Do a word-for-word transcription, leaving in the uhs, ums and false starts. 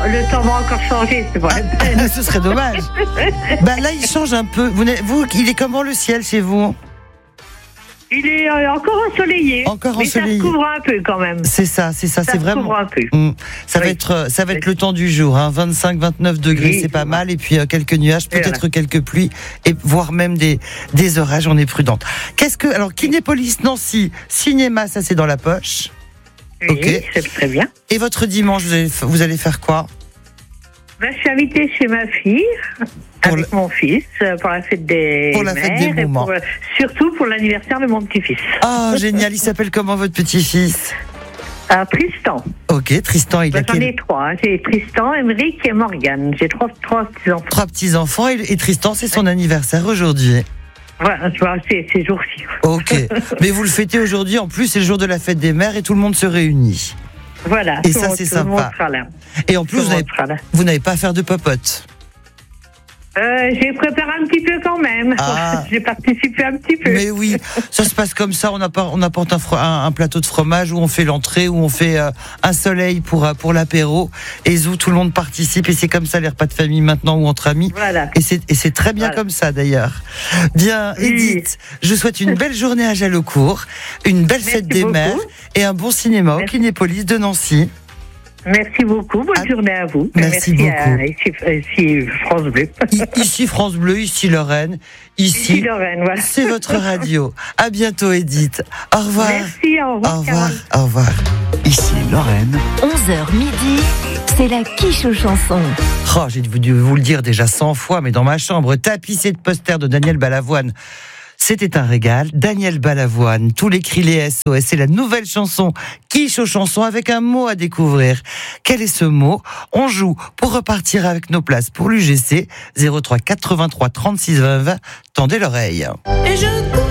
le temps va encore changer, c'est pas la peine. Ce serait dommage. Bah là, il change un peu. Vous, vous, il est comment le ciel chez vous? Il est euh, encore ensoleillé. Encore mais ensoleillé. ça se couvre un peu quand même. C'est ça, c'est ça, Ça c'est se vraiment. couvre un peu. Mmh. Ça Oui. va être, ça va être le temps du jour, hein. vingt-cinq, vingt-neuf degrés, Oui, c'est pas c'est mal. Et puis euh, quelques nuages, peut-être voilà. quelques pluies, et voire même des, des orages. On est prudente. Qu'est-ce que, alors, Kinépolis, Nancy, cinéma, ça c'est dans la poche. Oui, Ok. c'est très bien. Et votre dimanche, vous allez, vous allez faire quoi? Ben, je suis invitée chez ma fille, Pour avec le- mon fils, euh, pour la fête des Pour la fête mères des et moments. pour, euh, surtout pour l'anniversaire de mon petit-fils. Ah, génial. Il s'appelle comment votre petit-fils? Ah, Tristan. Ok, Tristan, il a Ben, j'en quel... ai trois. hein. J'ai Tristan, Émeric et Morgane. J'ai trois, trois petits-enfants. Trois petits-enfants et, et Tristan, c'est son anniversaire aujourd'hui. Voilà, tu vois, c'est ces jours-ci. Ok. Mais vous le fêtez aujourd'hui, en plus, c'est le jour de la fête des mères et tout le monde se réunit. Voilà. Et tout ça, le monde- c'est tout le monde sympa. sera là. Et en Tout plus, le vous monde n'avez, sera là. vous n'avez pas à faire de popote. Euh, j'ai préparé un petit peu quand même. Ah. J'ai participé un petit peu. Mais oui, ça se passe comme ça. On apporte, on apporte un, fro- un, un plateau de fromage où on fait l'entrée, où on fait euh, un soleil pour, euh, pour l'apéro, et où tout le monde participe. Et c'est comme ça les repas de famille maintenant ou entre amis. Voilà. Et c'est, et c'est très bien Voilà. comme ça d'ailleurs. Bien, Oui. Edith, je vous souhaite une belle journée à Jalocourt, une belle Merci fête des beaucoup. mères et un bon cinéma au Merci. Kinépolis de Nancy. Merci beaucoup. Bonne Ah, journée à vous. merci à beaucoup. ici, ici France Bleu. I- Ici France Bleu, ici Lorraine, Ici ici Lorraine, voilà. c'est votre radio. À bientôt, Edith. Au revoir. Merci, au revoir. Au revoir. Carole. Au revoir. Ici Lorraine. onze heures midi, c'est la quiche aux chansons. Oh, j'ai dû vous le dire déjà cent fois, mais dans ma chambre, tapissée de posters de Daniel Balavoine. C'était un régal. Daniel Balavoine, tous les cris, les S O S. C'est la nouvelle chanson Quiche aux chansons avec un mot à découvrir. Quel est ce mot? On joue pour repartir avec nos places pour l'U G C. zéro trois quatre-vingt-trois trente-six vingt vingt. Tendez l'oreille. Et je